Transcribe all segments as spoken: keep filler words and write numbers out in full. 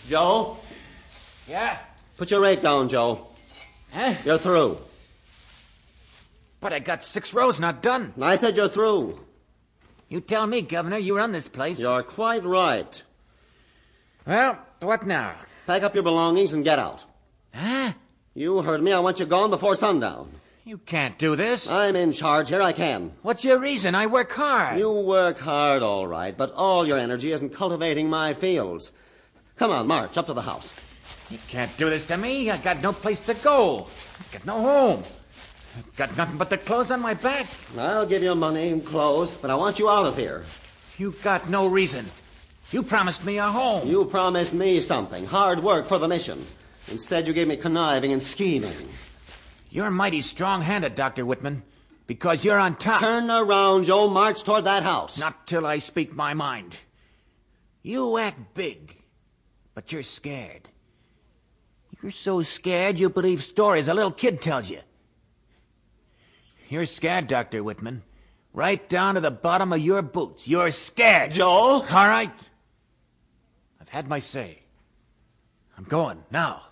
Joe? Yeah? Put your rake down, Joe. Huh? You're through. But I got six rows not done. I said you're through. You tell me, Governor, you run this place. You're quite right. Well, what now? Pack up your belongings and get out. Huh? You heard me. I want you gone before sundown. You can't do this. I'm in charge here. I can. What's your reason? I work hard. You work hard, all right, but all your energy is in cultivating my fields. Come on, march up to the house. You can't do this to me. I got no place to go. I got no home. I've got nothing but the clothes on my back. I'll give you money and clothes, but I want you out of here. You got no reason. You promised me a home. You promised me something. Hard work for the mission. Instead, you gave me conniving and scheming. You're mighty strong-handed, Doctor Whitman, because you're on top. Turn around, Joe. March toward that house. Not till I speak my mind. You act big, but you're scared. You're so scared you believe stories a little kid tells you. You're scared, Doctor Whitman. Right down to the bottom of your boots. You're scared. Joe? All right. I've had my say. I'm going now.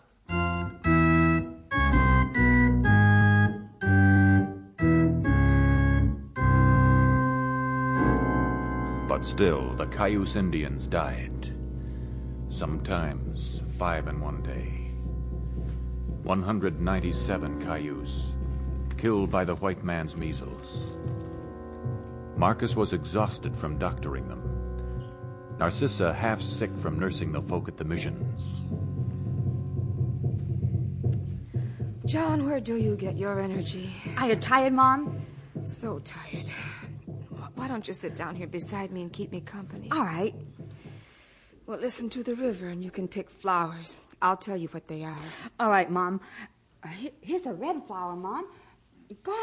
But still, the Cayuse Indians died. Sometimes five in one day. one hundred ninety-seven Cayuse, killed by the white man's measles. Marcus was exhausted from doctoring them. Narcissa half sick from nursing the folk at the missions. John, where do you get your energy? Are you tired, Mom? So tired. Why don't you sit down here beside me and keep me company? All right. Well, listen to the river and you can pick flowers. I'll tell you what they are. All right, Mom. Uh, he- here's a red flower, Mom. God,